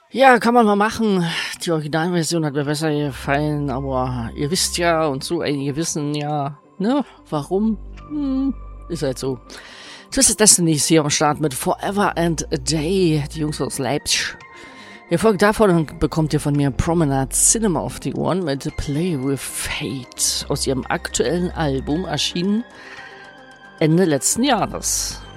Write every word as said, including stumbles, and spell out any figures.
Ja, kann man mal machen. Die Originalversion hat mir besser gefallen, aber ihr wisst ja und so einige wissen ja, ne, warum? Hm, ist halt so. Twisted Destiny ist hier am Start mit Forever and a Day, die Jungs aus Leipzig. Ihr folgt davon bekommt ihr von mir Promenade Cinema auf die Ohren mit Play with Fate aus ihrem aktuellen Album, erschienen Ende letzten Jahres.